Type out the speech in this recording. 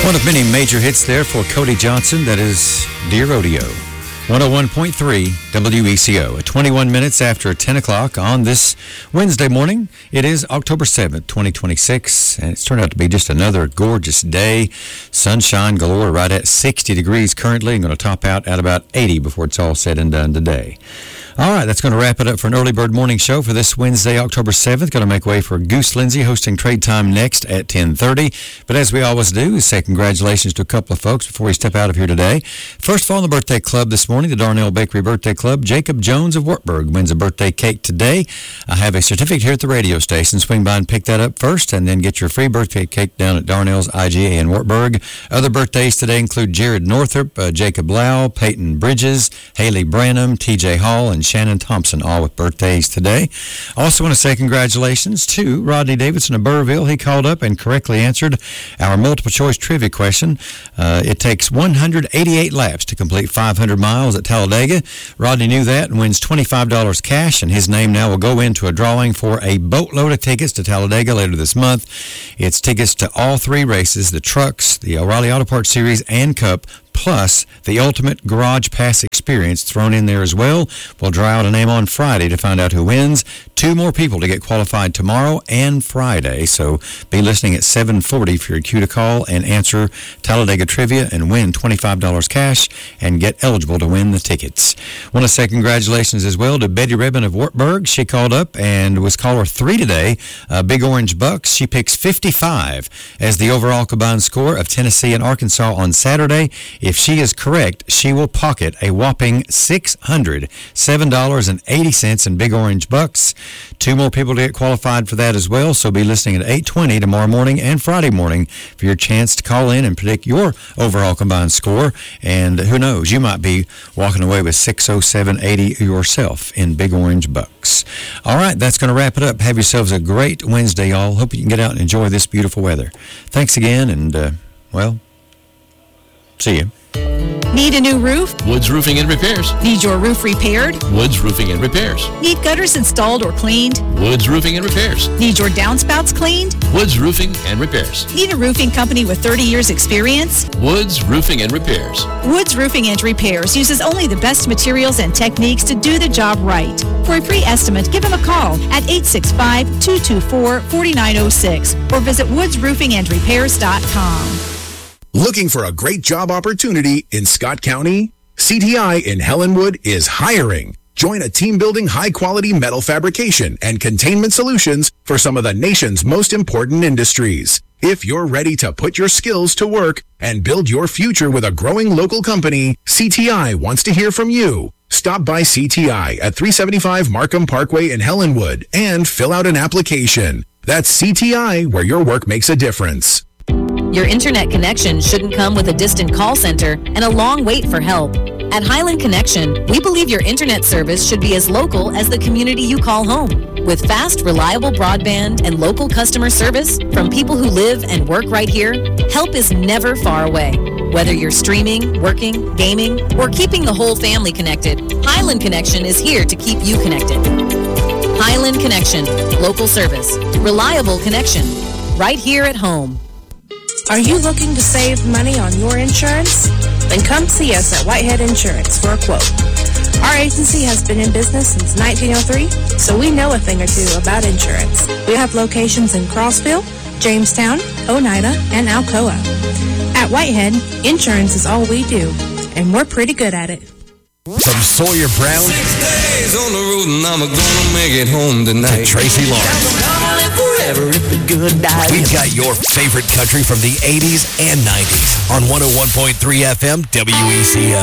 One of many major hits there for Cody Johnson. That is Dear Rodeo. 101.3 WECO. At 21 minutes after 10 o'clock on this Wednesday morning. It is October 7th, 2026, and it's turned out to be just another gorgeous day. Sunshine galore, right at 60 degrees currently, and going to top out at about 80 before it's all said and done today. All right, that's going to wrap it up for an early bird morning show for this Wednesday, October 7th. Going to make way for Goose Lindsay hosting Trade Time next at 10:30. But as we always do, say congratulations to a couple of folks before we step out of here today. First of all, in the birthday club this morning, the Darnell Bakery Birthday Club, Jacob Jones of Wartburg wins a birthday cake today. I have a certificate here at the radio station. Swing by and pick that up first, and then get your free birthday cake down at Darnell's IGA in Wartburg. Other birthdays today include Jared Northrop, Jacob Lau, Peyton Bridges, Haley Branham, TJ Hall, and Shannon Thompson, all with birthdays today. Also want to say congratulations to Rodney Davidson of Burrville. He called up and correctly answered our multiple choice trivia question. It takes 188 laps to complete 500 miles at Talladega. Rodney knew that and wins $25 cash, and his name now will go into a drawing for a boatload of tickets to Talladega later this month. It's tickets to all three races, the trucks, the O'Reilly Auto Parts Series, and Cup, plus the Ultimate Garage Pass experience thrown in there as well. We'll draw out a name on Friday to find out who wins. 2 more people to get qualified tomorrow and Friday, so be listening at 7:40 for your cue to call and answer Talladega trivia and win $25 cash and get eligible to win the tickets. Want to say congratulations as well to Betty Rebin of Wartburg. She called up and was caller 3 today. Big Orange Bucks. She picks 55 as the overall combined score of Tennessee and Arkansas on Saturday. If she is correct, she will pocket a whopping $607.80 in Big Orange Bucks. 2 more people to get qualified for that as well, so be listening at 8:20 tomorrow morning and Friday morning for your chance to call in and predict your overall combined score. And who knows, you might be walking away with $607.80 yourself in Big Orange Bucks. All right, that's going to wrap it up. Have yourselves a great Wednesday, y'all. Hope you can get out and enjoy this beautiful weather. Thanks again, and, see you. Need a new roof? Woods Roofing and Repairs. Need your roof repaired? Woods Roofing and Repairs. Need gutters installed or cleaned? Woods Roofing and Repairs. Need your downspouts cleaned? Woods Roofing and Repairs. Need a roofing company with 30 years experience? Woods Roofing and Repairs. Woods Roofing and Repairs uses only the best materials and techniques to do the job right. For a free estimate, give them a call at 865-224-4906 or visit woodsroofingandrepairs.com. Looking for a great job opportunity in Scott County? CTI in Helenwood is hiring. Join a team-building high-quality metal fabrication and containment solutions for some of the nation's most important industries. If you're ready to put your skills to work and build your future with a growing local company, CTI wants to hear from you. Stop by CTI at 375 Markham Parkway in Helenwood and fill out an application. That's CTI, where your work makes a difference. Your internet connection shouldn't come with a distant call center and a long wait for help. At Highland Connection, we believe your internet service should be as local as the community you call home. With fast, reliable broadband and local customer service from people who live and work right here, help is never far away. Whether you're streaming, working, gaming, or keeping the whole family connected, Highland Connection is here to keep you connected. Highland Connection, local service, reliable connection, right here at home. Are you looking to save money on your insurance? Then come see us at Whitehead Insurance for a quote. Our agency has been in business since 1903, so we know a thing or two about insurance. We have locations in Crossville, Jamestown, Oneida, and Alcoa. At Whitehead, insurance is all we do, and we're pretty good at it. From Sawyer Brown 6 days on the road and I'm gonna make it home tonight. to Tracy Lawrence, we've got your favorite country from the 80s and 90s on 101.3 FM WECO.